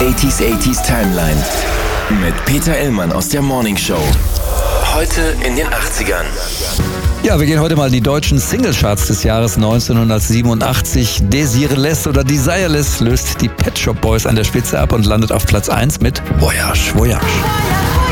80s Timeline mit Peter Illmann aus der Morning Show. Heute in den 80ern. Ja, wir gehen heute mal in die deutschen Singlecharts des Jahres 1987. Desireless oder Desireless löst die Pet Shop Boys an der Spitze ab und landet auf Platz 1 mit Voyage, Voyage.